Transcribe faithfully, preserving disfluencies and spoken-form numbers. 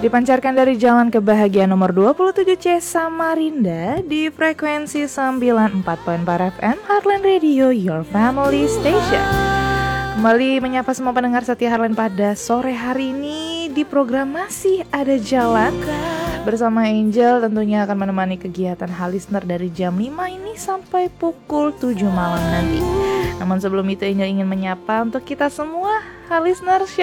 Dipancarkan dari Jalan Kebahagiaan nomor dua puluh tujuh C Samarinda di frekuensi sembilan puluh empat koma empat F M Heartland Radio, your family station. Kembali menyapa semua pendengar setia Heartland pada sore hari ini di program Masih Ada Jalan. Bersama Angel tentunya akan menemani kegiatan Halisner dari jam lima ini sampai pukul tujuh malam nanti. Namun sebelum itu Angel ingin menyapa untuk kita semua Halisner